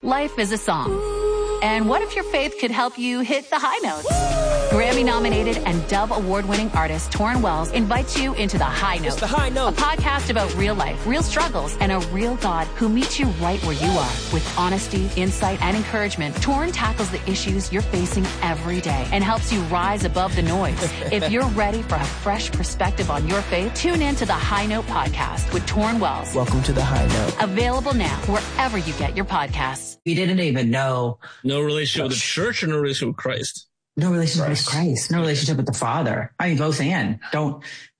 Life is a song. And what if your faith could help you hit the high notes? Grammy-nominated and Dove Award-winning artist Torrin Wells invites you into The High Note. It's The High Note. A podcast about real life, real struggles, and a real God who meets you right where you are. With honesty, insight, and encouragement, Torrin tackles the issues you're facing every day and helps you rise above the noise. If you're ready for a fresh perspective on your faith, tune in to The High Note podcast with Torrin Wells. Welcome to The High Note. Available now wherever you get your podcasts. We didn't even know. No relationship with the church or no relationship with Christ? No relationship with Christ. No relationship with the Father. I mean, both and. But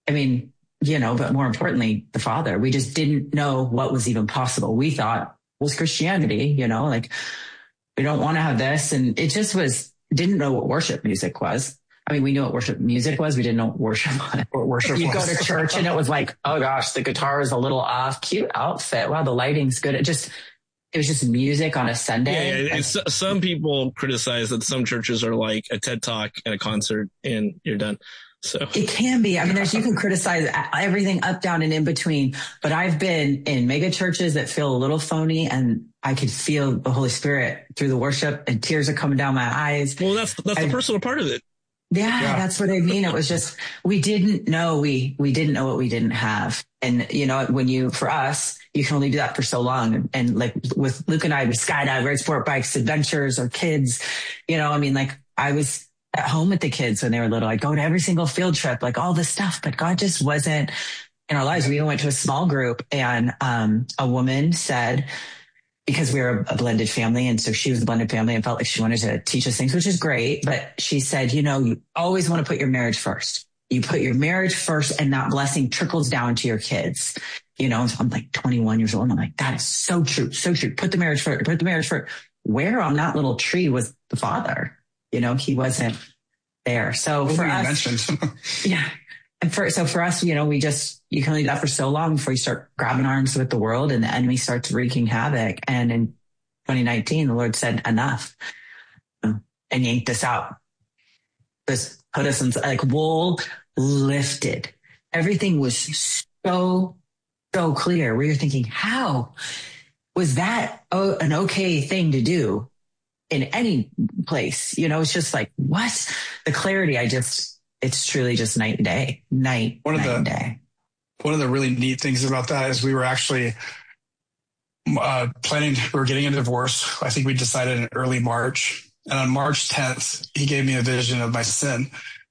more importantly, the Father. We just didn't know what was even possible. We thought, was Christianity, we don't want to have this. And it just didn't know what worship music was. I mean, we knew what worship music was. We didn't know what worship was. You go to church and it was like, oh gosh, the guitar is a little off. Cute outfit. Wow, the lighting's good. It was just music on a Sunday. Yeah, some people criticize that some churches are like a TED Talk and a concert and you're done. So it can be. I mean, you can criticize everything up, down, and in between. But I've been in mega churches that feel a little phony, and I could feel the Holy Spirit through the worship, and tears are coming down my eyes. Well, that's the personal part of it. Yeah, that's what I mean. It was just, we didn't know we didn't know what we didn't have. And, for us, you can only do that for so long. And like with Luke and I, we skydive, ride sport bikes, adventures, or kids, I was at home with the kids when they were little. I'd go to every single field trip, like all this stuff, but God just wasn't in our lives. We even went to a small group, and a woman said, because we were a blended family, and so she was a blended family and felt like she wanted to teach us things, which is great. But she said, you always want to put your marriage first. You put your marriage first, and that blessing trickles down to your kids. So I'm like 21 years old, and I'm like, that is so true, so true. Put the marriage first. Where on that little tree was the Father? He wasn't there. So for us, yeah. And for us, you can only do that for so long before you start grabbing arms with the world and the enemy starts wreaking havoc. And in 2019, the Lord said, enough, and yanked us out. Just put us in, wool lifted. Everything was so clear. We were thinking, how was that an okay thing to do in any place? It's just like, what? The clarity, it's truly just night and day. Night and day. One of the really neat things about that is we were actually we were getting a divorce. I think we decided in early March. And on March 10th, he gave me a vision of my sin.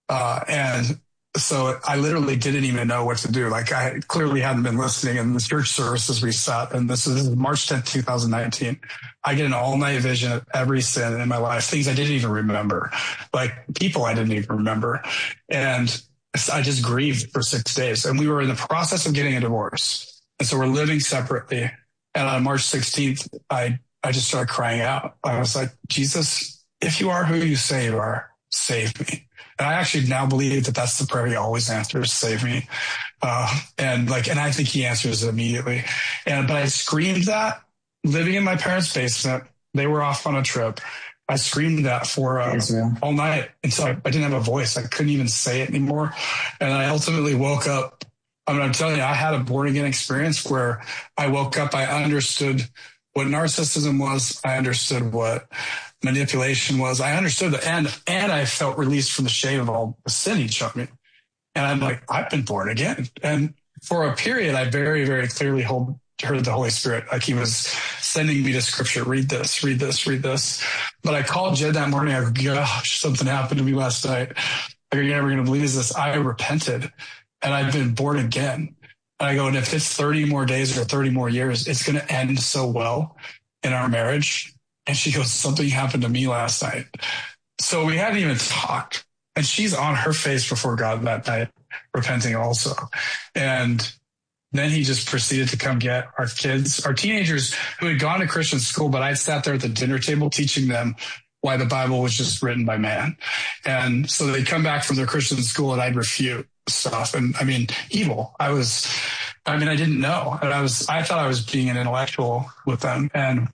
And so I literally didn't even know what to do. I clearly hadn't been listening in the church services we sat. And this is March 10th, 2019. I get an all-night vision of every sin in my life, things I didn't even remember, like people I didn't even remember. And I just grieved for 6 days. And we were in the process of getting a divorce. And so we're living separately. And on March 16th, I just started crying out. I was like, Jesus, if you are who you say you are, save me. And I actually now believe that that's the prayer he always answers, save me. And I think he answers it immediately. But I screamed that living in my parents' basement. They were off on a trip. I screamed that for all night. And so I didn't have a voice. I couldn't even say it anymore. And I ultimately woke up. I'm telling you, I had a born again experience where I woke up. I understood what narcissism was. I understood what manipulation was. I understood it. And I felt released from the shame of all the sin he showed me. And I'm like, I've been born again. And for a period, I very, very clearly heard the Holy Spirit. Like he was sending me to scripture, read this, read this, read this. But I called Jed that morning. I go, gosh, something happened to me last night. You're never going to believe this. I repented and I've been born again. And I go, and if it's 30 more days or 30 more years, it's going to end so well in our marriage. And she goes, something happened to me last night. So we hadn't even talked. And she's on her face before God that night, repenting also. And then he just proceeded to come get our kids, our teenagers who had gone to Christian school, but I'd sat there at the dinner table teaching them why the Bible was just written by man. And so they'd come back from their Christian school and I'd refute stuff. And evil. I didn't know. And I thought I was being an intellectual with them. And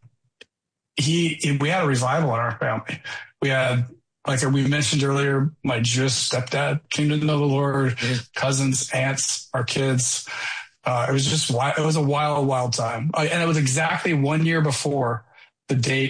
we had a revival in our family. We had, like we mentioned earlier, my Jewish stepdad came to know the Lord, cousins, aunts, our kids. It was a wild time. And it was exactly 1 year before the date